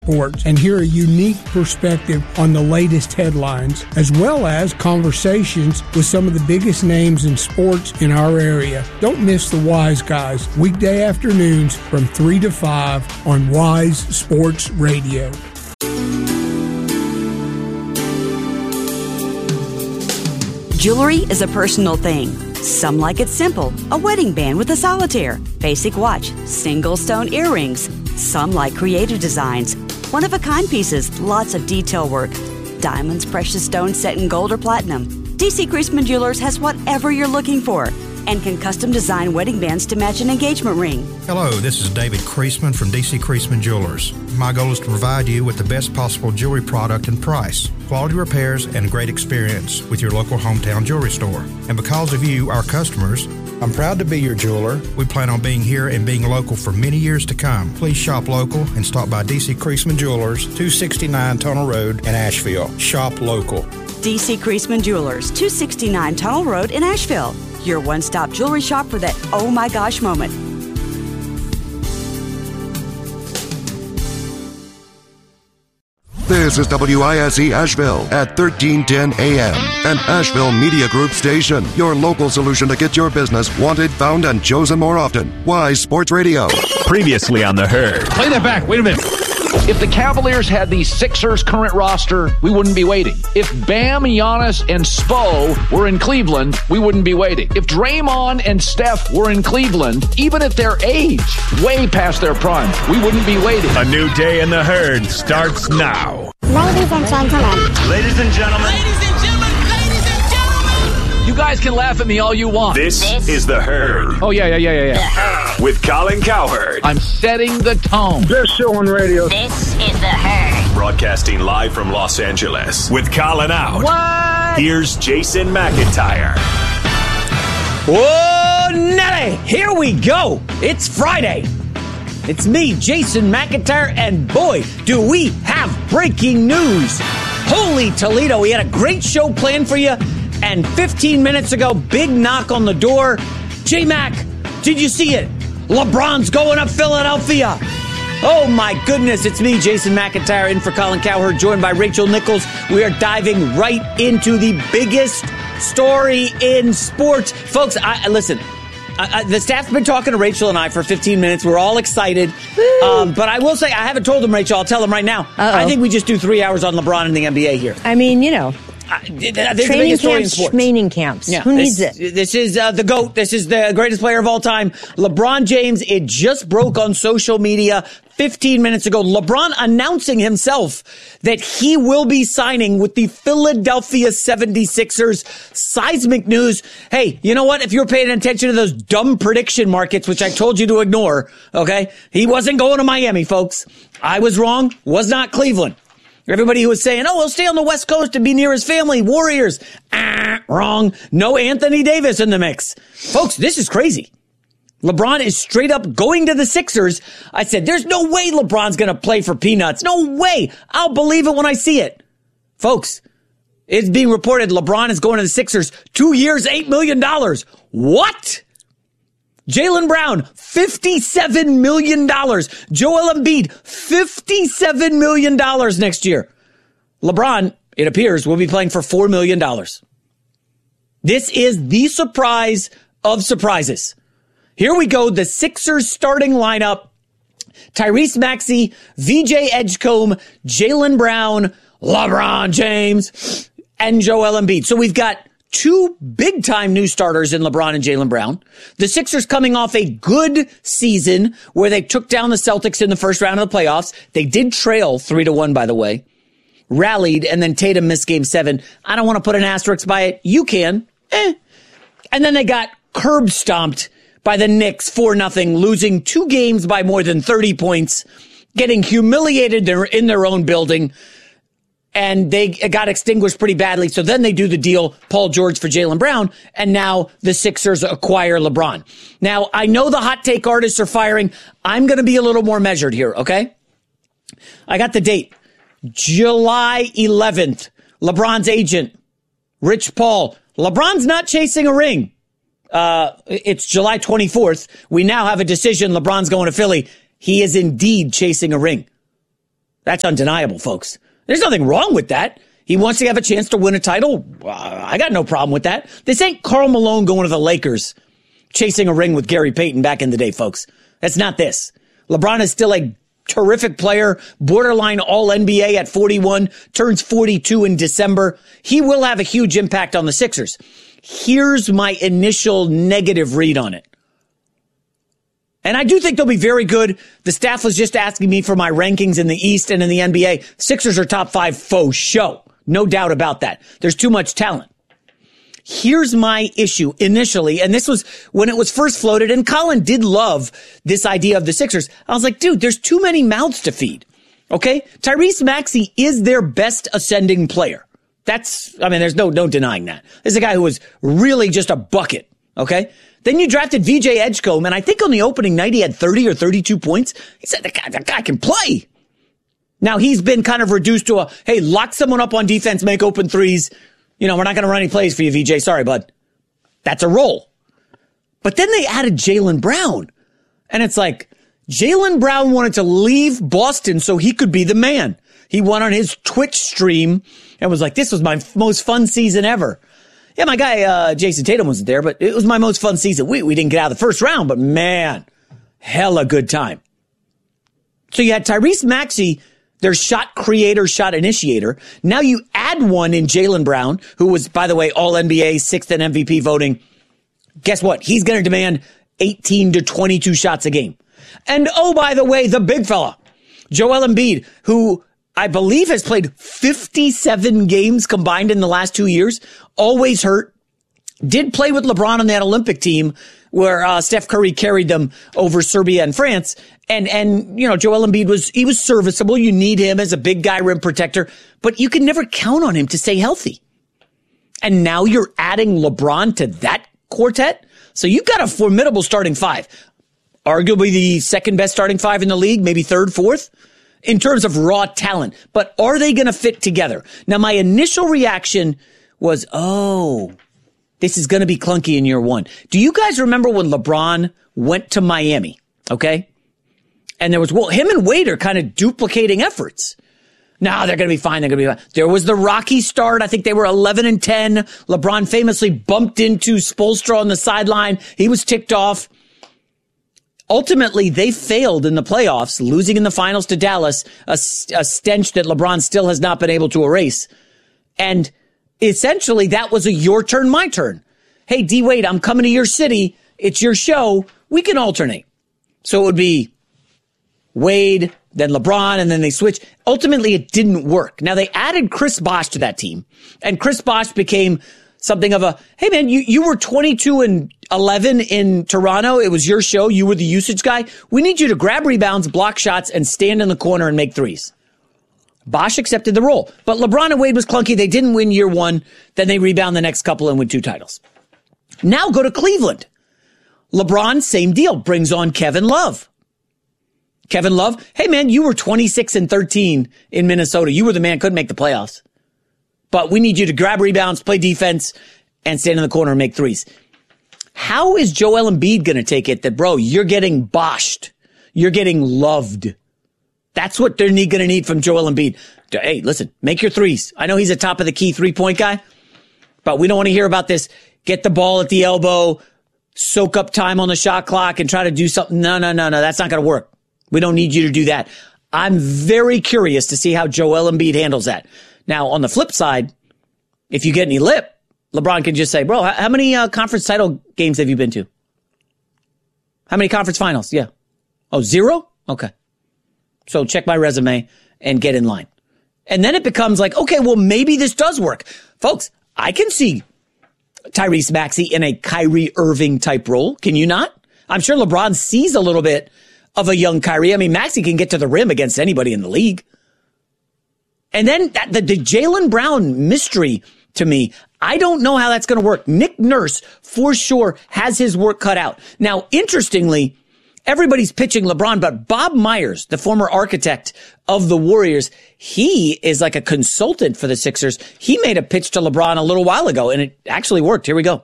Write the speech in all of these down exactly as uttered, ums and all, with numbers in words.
Sports and hear a unique perspective on the latest headlines, as well as conversations with some of the biggest names in sports in our area. Don't miss the Wise Guys, weekday afternoons from three to five on Wise Sports Radio. Jewelry is a personal thing. Some like it simple, a wedding band with a solitaire, basic watch, single stone earrings. Some like creative designs, one-of-a-kind pieces, lots of detail work. Diamonds, precious stones set in gold or platinum. D C Creasman Jewelers has whatever you're looking for and can custom design wedding bands to match an engagement ring. Hello, this is David Creasman from D C Creasman Jewelers. My goal is to provide you with the best possible jewelry product and price, quality repairs, and a great experience with your local hometown jewelry store. And because of you, our customers, I'm proud to be your jeweler. We plan on being here and being local for many years to come. Please shop local and stop by D C Creasman Jewelers, two sixty-nine Tunnel Road in Asheville. Shop local. D C Creasman Jewelers, two sixty-nine Tunnel Road in Asheville. Your one-stop jewelry shop for that oh my gosh moment. This is W I S E Asheville at thirteen ten A M, an Asheville Media Group station. Your local solution to get your business wanted, found, and chosen more often. Wise Sports Radio. Previously on The Herd. Play that back. Wait a minute. If the Cavaliers had the Sixers' current roster, we wouldn't be waiting. If Bam, Giannis, and Spo were in Cleveland, we wouldn't be waiting. If Draymond and Steph were in Cleveland, even at their age, way past their prime, we wouldn't be waiting. A new day in The Herd starts now. Ladies and gentlemen. Ladies and gentlemen. Ladies and gentlemen. Ladies and gentlemen. You guys can laugh at me all you want. This, This is The Herd. Oh, yeah, yeah, yeah, yeah, yeah. The Herd. With Colin Cowherd. I'm setting the tone. Best show on radio. This is The Herd. Broadcasting live from Los Angeles. With Colin out. What? Here's Jason McIntyre. Oh, Nelly, here we go. It's Friday. It's me, Jason McIntyre, and boy, do we have breaking news. Holy Toledo, we had a great show planned for you, and fifteen minutes ago, big knock on the door. J-Mac, did you see it? LeBron's going up Philadelphia. Oh my goodness, it's me, Jason McIntyre, in for Colin Cowherd, joined by Rachel Nichols. We are diving right into the biggest story in sports. Folks, I, listen, I, I, the staff's been talking to Rachel and I for fifteen minutes. We're all excited. Um, but I will say, I haven't told them, Rachel. I'll tell them right now. Uh-oh. I think we just do three hours on LeBron and the N B A here. I mean, you know. Uh, this Training camps, training camps. Yeah, Who this, needs it? This is uh, the GOAT. This is the greatest player of all time. LeBron James. It just broke on social media fifteen minutes ago. LeBron announcing himself that he will be signing with the Philadelphia seventy-sixers. Seismic news. Hey, you know what? If you're paying attention to those dumb prediction markets, which I told you to ignore, okay? He wasn't going to Miami, folks. I was wrong. Was not Cleveland. Everybody who was saying, oh, he'll stay on the West Coast to be near his family, Warriors. Ah, wrong. No Anthony Davis in the mix. Folks, this is crazy. LeBron is straight up going to the Sixers. I said, there's no way LeBron's going to play for peanuts. No way. I'll believe it when I see it. Folks, it's being reported LeBron is going to the Sixers. Two years, eight million dollars. What? Jaylen Brown, fifty-seven million dollars. Joel Embiid, fifty-seven million dollars next year. LeBron, it appears, will be playing for four million dollars. This is the surprise of surprises. Here we go, the Sixers starting lineup. Tyrese Maxey, V J Edgecombe, Jaylen Brown, LeBron James, and Joel Embiid. So we've got two big-time new starters in LeBron and Jaylen Brown. The Sixers coming off a good season where they took down the Celtics in the first round of the playoffs. They did trail three to one, by the way. Rallied, and then Tatum missed game seven. I don't want to put an asterisk by it. You can. Eh. And then they got curb stomped by the Knicks four nothing, losing two games by more than thirty points, getting humiliated in their own building. And they got extinguished pretty badly. So then they do the deal, Paul George for Jaylen Brown. And now the Sixers acquire LeBron. Now, I know the hot take artists are firing. I'm going to be a little more measured here, okay? I got the date. July eleventh. LeBron's agent, Rich Paul. LeBron's not chasing a ring. Uh, it's July twenty-fourth. We now have a decision. LeBron's going to Philly. He is indeed chasing a ring. That's undeniable, folks. There's nothing wrong with that. He wants to have a chance to win a title. Uh, I got no problem with that. This ain't Karl Malone going to the Lakers, chasing a ring with Gary Payton back in the day, folks. That's not this. LeBron is still a terrific player, borderline all N B A at forty-one, turns forty-two in December. He will have a huge impact on the Sixers. Here's my initial negative read on it. And I do think they'll be very good. The staff was just asking me for my rankings in the East and in the N B A. Sixers are top five faux show. No doubt about that. There's too much talent. Here's my issue initially, and this was when it was first floated, and Colin did love this idea of the Sixers. I was like, dude, there's too many mouths to feed. Okay? Tyrese Maxey is their best ascending player. That's, I mean, there's no, no denying that. This is a guy who was really just a bucket. Okay? Then you drafted V J Edgecombe, and I think on the opening night he had thirty or thirty-two points. He said, that guy, that guy can play. Now he's been kind of reduced to a, hey, lock someone up on defense, make open threes. You know, we're not going to run any plays for you, V J. Sorry, bud. That's a role. But then they added Jaylen Brown. And it's like, Jaylen Brown wanted to leave Boston so he could be the man. He went on his Twitch stream and was like, this was my f- most fun season ever. Yeah, my guy, uh, Jason Tatum wasn't there, but it was my most fun season. We, we didn't get out of the first round, but man, hella good time. So you had Tyrese Maxey, their shot creator, shot initiator. Now you add one in Jaylen Brown, who was, by the way, all N B A, sixth in M V P voting. Guess what? He's going to demand eighteen to twenty-two shots a game. And oh, by the way, the big fella, Joel Embiid, who I believe has played fifty-seven games combined in the last two years, always hurt, did play with LeBron on that Olympic team where uh, Steph Curry carried them over Serbia and France. And, and, you know, Joel Embiid was, he was serviceable. You need him as a big guy rim protector, but you can never count on him to stay healthy. And now you're adding LeBron to that quartet. So you've got a formidable starting five, arguably the second best starting five in the league, maybe third, fourth in terms of raw talent. But are they going to fit together? Now, my initial reaction was, oh, this is going to be clunky in year one. Do you guys remember when LeBron went to Miami? Okay. And there was, well, him and Wade are kind of duplicating efforts. No, they're going to be fine. They're going to be fine. There was the rocky start. I think they were eleven and ten. LeBron famously bumped into Spoelstra on the sideline. He was ticked off. Ultimately, they failed in the playoffs, losing in the finals to Dallas, a, a stench that LeBron still has not been able to erase. And essentially, that was a your turn, my turn. Hey, D Wade, I'm coming to your city. It's your show. We can alternate. So it would be Wade, then LeBron, and then they switched. Ultimately, it didn't work. Now, they added Chris Bosh to that team, and Chris Bosh became something of a, hey, man, you, you were twenty-two and eleven in Toronto. It was your show. You were the usage guy. We need you to grab rebounds, block shots, and stand in the corner and make threes. Bosh accepted the role. But LeBron and Wade was clunky. They didn't win year one. Then they rebound the next couple and win two titles. Now go to Cleveland. LeBron, same deal, brings on Kevin Love. Kevin Love, hey, man, you were twenty-six and thirteen in Minnesota. You were the man, couldn't make the playoffs. But we need you to grab rebounds, play defense, and stand in the corner and make threes. How is Joel Embiid going to take it that, bro, you're getting boshed? You're getting loved. That's what they're going to need from Joel Embiid. Hey, listen, make your threes. I know he's a top of the key three-point guy, but we don't want to hear about this. Get the ball at the elbow, soak up time on the shot clock, and try to do something. No, no, no, no, that's not going to work. We don't need you to do that. I'm very curious to see how Joel Embiid handles that. Now, on the flip side, if you get any lip, LeBron can just say, bro, how many uh, conference title games have you been to? How many conference finals? Yeah. Oh, zero? Okay. So check my resume and get in line. And then it becomes like, okay, well, maybe this does work. Folks, I can see Tyrese Maxey in a Kyrie Irving type role. Can you not? I'm sure LeBron sees a little bit of a young Kyrie. I mean, Maxey can get to the rim against anybody in the league. And then that, the, the Jaylen Brown mystery to me, I don't know how that's going to work. Nick Nurse, for sure, has his work cut out. Now, interestingly, everybody's pitching LeBron, but Bob Myers, the former architect of the Warriors, he is like a consultant for the Sixers. He made a pitch to LeBron a little while ago, and it actually worked. Here we go.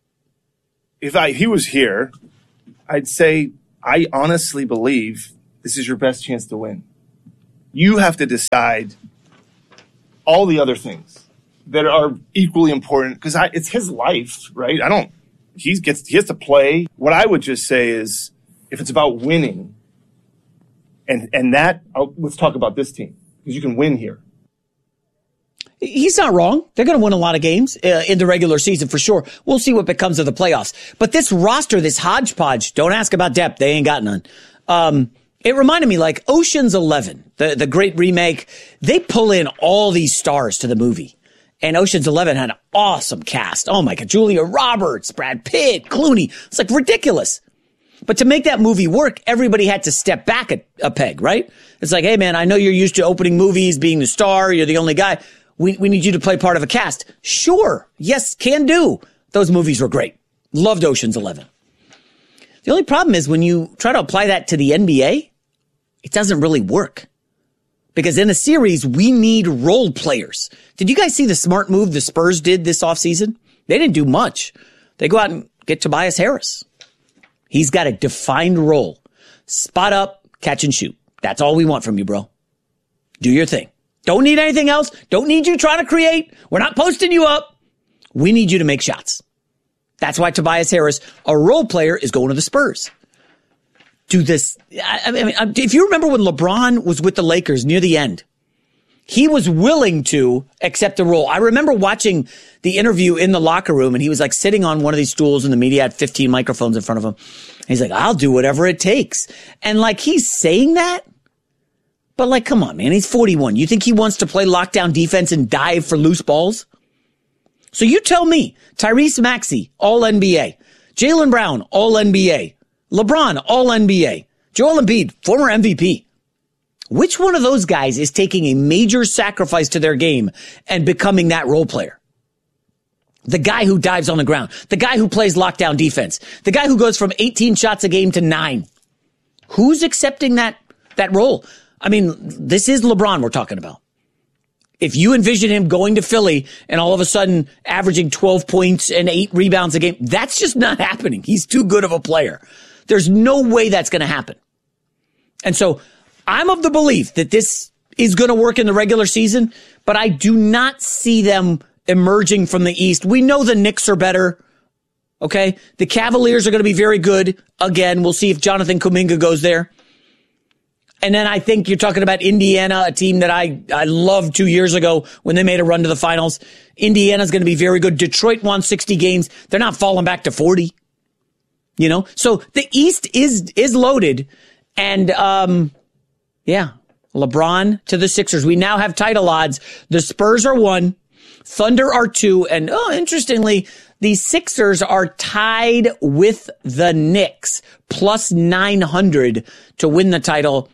If I, he was here, I'd say, I honestly believe this is your best chance to win. You have to decide all the other things that are equally important because it's his life, right? I don't, he gets, he has to play. What I would just say is if it's about winning and, and that, I'll, let's talk about this team because you can win here. He's not wrong. They're going to win a lot of games uh, in the regular season for sure. We'll see what becomes of the playoffs. But this roster, this hodgepodge, don't ask about depth. They ain't got none. Um, it reminded me like Ocean's Eleven, the, the great remake. They pull in all these stars to the movie. And Ocean's Eleven had an awesome cast. Oh my God. Julia Roberts, Brad Pitt, Clooney. It's like ridiculous. But to make that movie work, everybody had to step back a, a peg, right? It's like, hey man, I know you're used to opening movies, being the star. You're the only guy. We, we need you to play part of a cast. Sure. Yes, can do. Those movies were great. Loved Ocean's Eleven. The only problem is when you try to apply that to the N B A, it doesn't really work. Because in a series, we need role players. Did you guys see the smart move the Spurs did this offseason? They didn't do much. They go out and get Tobias Harris. He's got a defined role. Spot up, catch and shoot. That's all we want from you, bro. Do your thing. Don't need anything else. Don't need you trying to create. We're not posting you up. We need you to make shots. That's why Tobias Harris, a role player, is going to the Spurs. Do this. I mean, if you remember when LeBron was with the Lakers near the end, he was willing to accept the role. I remember watching the interview in the locker room, and he was like sitting on one of these stools, and the media had fifteen microphones in front of him. And he's like, I'll do whatever it takes. And like he's saying that. But like, come on, man, he's forty-one. You think he wants to play lockdown defense and dive for loose balls? So you tell me, Tyrese Maxey, all N B A. Jaylen Brown, all N B A. LeBron, all N B A. Joel Embiid, former M V P. Which one of those guys is taking a major sacrifice to their game and becoming that role player? The guy who dives on the ground. The guy who plays lockdown defense. The guy who goes from eighteen shots a game to nine. Who's accepting that, that role? I mean, this is LeBron we're talking about. If you envision him going to Philly and all of a sudden averaging twelve points and eight rebounds a game, that's just not happening. He's too good of a player. There's no way that's going to happen. And so I'm of the belief that this is going to work in the regular season, but I do not see them emerging from the East. We know the Knicks are better. Okay. The Cavaliers are going to be very good. Again, we'll see if Jonathan Kuminga goes there. And then I think you're talking about Indiana, a team that I, I loved two years ago when they made a run to the finals. Indiana's going to be very good. Detroit won sixty games. They're not falling back to forty. You know, so the East is, is loaded. And, um, yeah, LeBron to the Sixers. We now have title odds. The Spurs are one, Thunder are two. And, oh, interestingly, the Sixers are tied with the Knicks plus nine hundred to win the title.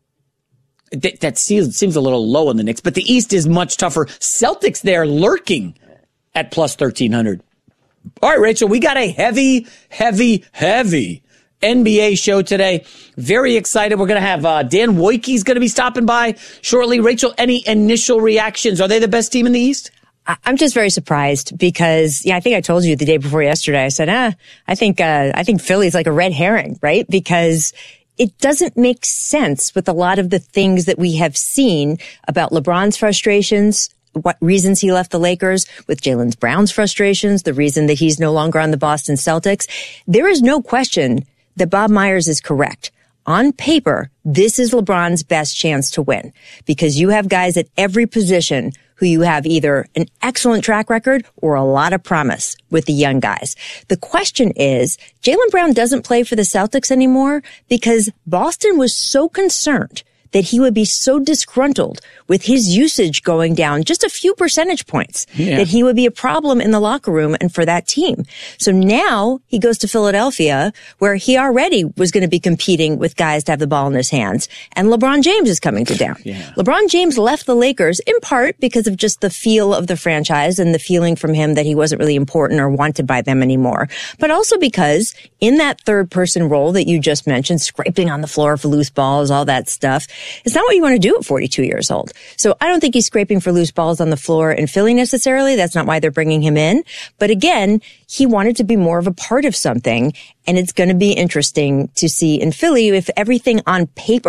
That, that seems, seems a little low on the Knicks, but the East is much tougher. Celtics there lurking at plus thirteen hundred. All right, Rachel, we got a heavy, heavy, heavy N B A show today. Very excited. We're going to have uh, Dan Wojcicki's going to be stopping by shortly. Rachel, any initial reactions? Are they the best team in the East? I'm just very surprised because, yeah, I think I told you the day before yesterday. I said, ah, I think, uh, I think Philly's like a red herring, right? Because it doesn't make sense with a lot of the things that we have seen about LeBron's frustrations, what reasons he left the Lakers, with Jaylen Brown's frustrations, the reason that he's no longer on the Boston Celtics. There is no question that Bob Myers is correct. On paper, this is LeBron's best chance to win because you have guys at every position who you have either an excellent track record or a lot of promise with the young guys. The question is, Jaylen Brown doesn't play for the Celtics anymore because Boston was so concerned that he would be so disgruntled with his usage going down just a few percentage points, yeah, that he would be a problem in the locker room and for that team. So now he goes to Philadelphia, where he already was going to be competing with guys to have the ball in his hands, and LeBron James is coming to town. Yeah. LeBron James left the Lakers in part because of just the feel of the franchise and the feeling from him that he wasn't really important or wanted by them anymore, but also because in that third person role that you just mentioned, scraping on the floor for loose balls, all that stuff, it's not what you want to do at forty-two years old. So I don't think he's scraping for loose balls on the floor in Philly necessarily. That's not why they're bringing him in. But again, he wanted to be more of a part of something. And it's going to be interesting to see in Philly if everything on paper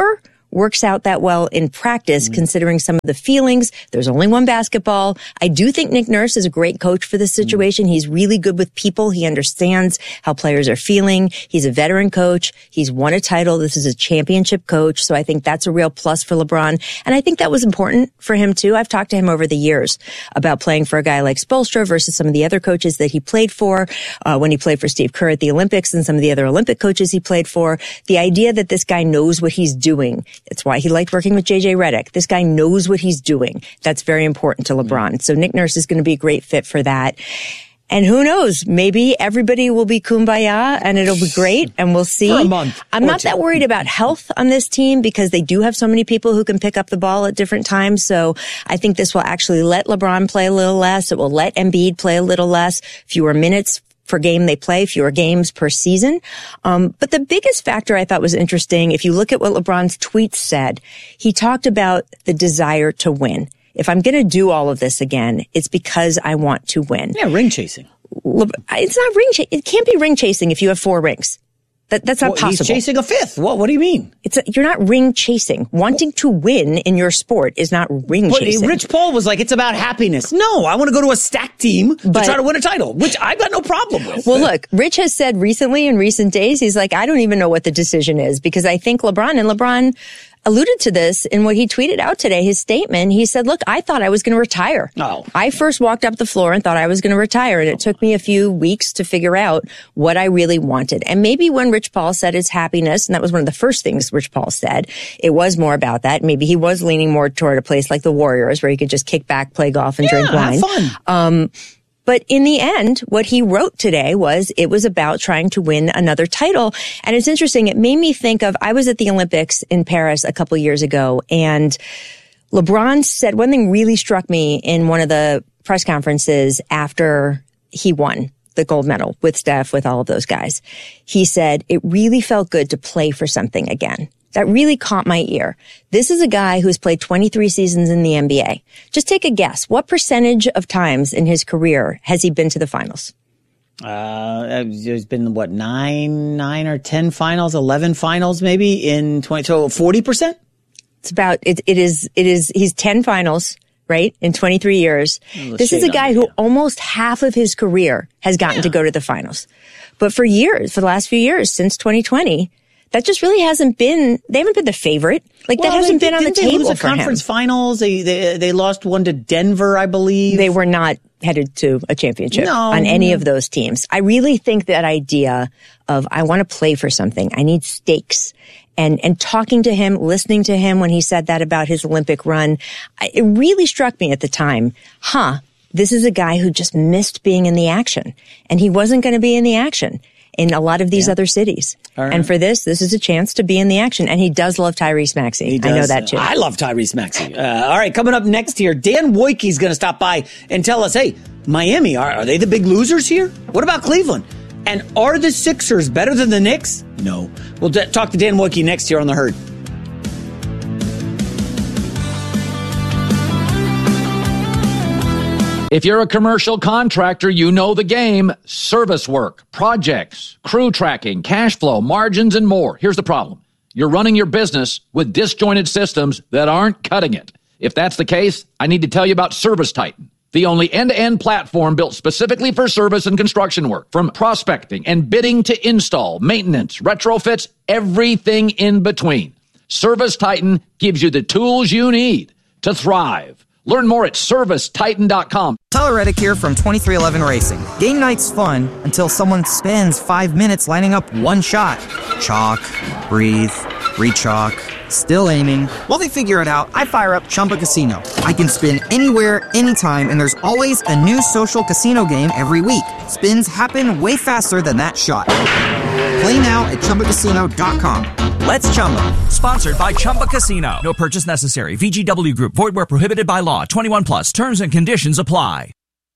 works out that well in practice, mm-hmm. considering some of the feelings. There's only one basketball. I do think Nick Nurse is a great coach for this situation. Mm-hmm. He's really good with people. He understands how players are feeling. He's a veteran coach. He's won a title. This is a championship coach. So I think that's a real plus for LeBron. And I think that was important for him too. I've talked to him over the years about playing for a guy like Spoelstra versus some of the other coaches that he played for, uh, when he played for Steve Kerr at the Olympics and some of the other Olympic coaches he played for. The idea that this guy knows what he's doing. It's why he liked working with J J Redick. This guy knows what he's doing. That's very important to LeBron. So Nick Nurse is going to be a great fit for that. And who knows? Maybe everybody will be kumbaya and it'll be great and we'll see. For a month I'm not two. that worried about health on this team because they do have so many people who can pick up the ball at different times. So I think this will actually let LeBron play a little less. It will let Embiid play a little less, fewer minutes per game they play, fewer games per season. Um, but the biggest factor I thought was interesting, if you look at what LeBron's tweets said, he talked about the desire to win. If I'm going to do all of this again, it's because I want to win. Yeah, ring chasing. Le- it's not ring chasing. It can't be ring chasing if you have four rings. That, that's not well, possible. He's chasing a fifth. What, what do you mean? It's a, you're not ring chasing. Wanting to win in your sport is not ring but chasing. Rich Paul was like, it's about happiness. No, I want to go to a stacked team to but, try to win a title, which I've got no problem with. Well, look, Rich has said recently in recent days, he's like, I don't even know what the decision is because I think LeBron and LeBron alluded to this in what he tweeted out today, his statement. He said, look, I thought I was going to retire. Oh. I first walked up the floor and thought I was going to retire. And it took me a few weeks to figure out what I really wanted. And maybe when Rich Paul said his happiness, and that was one of the first things Rich Paul said, it was more about that. Maybe he was leaning more toward a place like the Warriors where he could just kick back, play golf, and yeah, drink wine. Have fun. Um, But in the end, what he wrote today was it was about trying to win another title. And it's interesting. It made me think of, I was at the Olympics in Paris a couple years ago, and LeBron said one thing really struck me in one of the press conferences after he won the gold medal with Steph, with all of those guys. He said, it really felt good to play for something again. That really caught my ear. This is a guy who's played twenty-three seasons in the N B A. Just take a guess. What percentage of times in his career has he been to the finals? Uh, there's been what, nine, nine or ten finals, eleven finals maybe in twenty, so forty percent? It's about, it, it is, it is, he's ten finals, right? In twenty-three years. Well, this is a guy who almost half of his career has gotten yeah. to go to the finals. But for years, for the last few years, since twenty twenty, that just really hasn't been, they haven't been the favorite. Like well, that hasn't they, been on the they table lose the for conference him. finals. They, they, they lost one to Denver, I believe. They were not headed to a championship no. on any of those teams. I really think that idea of I want to play for something. I need stakes. And, and talking to him, listening to him when he said that about his Olympic run, it really struck me at the time, huh, this is a guy who just missed being in the action. And he wasn't going to be in the action in a lot of these yeah. other cities. Right. And for this, this is a chance to be in the action. And he does love Tyrese Maxey. I know that too. I love Tyrese Maxey. Uh, all right, coming up next here, Dan Wojcicki's going to stop by and tell us, hey, Miami, are, are they the big losers here? What about Cleveland? And are the Sixers better than the Knicks? No. We'll d- talk to Dan Wojcicki next here on The Herd. If you're a commercial contractor, you know the game. Service work, projects, crew tracking, cash flow, margins, and more. Here's the problem. You're running your business with disjointed systems that aren't cutting it. If that's the case, I need to tell you about ServiceTitan, the only end-to-end platform built specifically for service and construction work. From prospecting and bidding to install, maintenance, retrofits, everything in between. ServiceTitan gives you the tools you need to thrive. Learn more at service titan dot com. Tyler Reddick here from twenty-three eleven Racing. Game night's fun until someone spends five minutes lining up one shot. Chalk, breathe, re-chalk, still aiming. While they figure it out, I fire up Chumba Casino. I can spin anywhere, anytime, and there's always a new social casino game every week. Spins happen way faster than that shot. Play now at chumba casino dot com. Let's Chumba. Sponsored by Chumba Casino. No purchase necessary. V G W Group. Void where prohibited by law. twenty-one plus. Terms and conditions apply.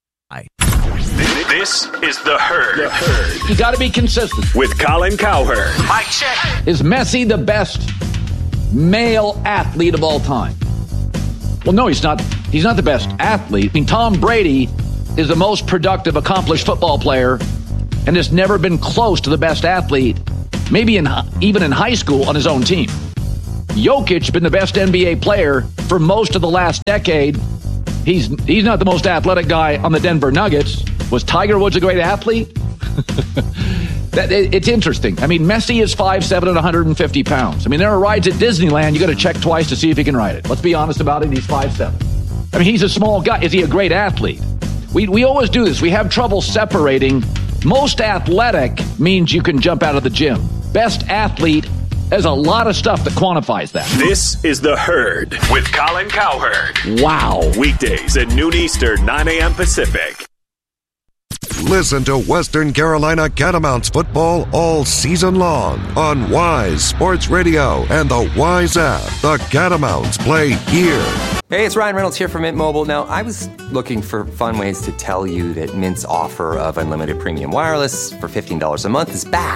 This is The Herd. The Herd. You got to be consistent. With Colin Cowherd. Mic check. Is Messi the best male athlete of all time? Well, no, he's not. He's not the best athlete. I mean, Tom Brady is the most productive, accomplished football player and has never been close to the best athlete, maybe in even in high school on his own team. Jokic been the best N B A player for most of the last decade. He's he's not the most athletic guy on the Denver Nuggets. Was Tiger Woods a great athlete? that it, It's interesting. I mean, Messi is five seven and one hundred fifty pounds. I mean, there are rides at Disneyland you got to check twice to see if he can ride it. Let's be honest about it. He's five seven. I mean, he's a small guy. Is he a great athlete? We we always do this. We have trouble separating. Most athletic means you can jump out of the gym. Best athlete, there's a lot of stuff that quantifies that. This is The Herd with Colin Cowherd. Wow. Weekdays at noon Eastern, nine a.m. Pacific. Listen to Western Carolina Catamounts football all season long on Wise Sports Radio and the Wise app. The Catamounts play here. Hey, it's Ryan Reynolds here from Mint Mobile. Now, I was looking for fun ways to tell you that Mint's offer of unlimited premium wireless for fifteen dollars a month is back.